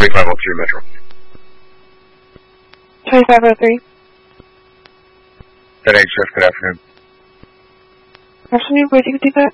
2503 Metro. 2503. 10-8 shift, good afternoon. Afternoon, where do you do that?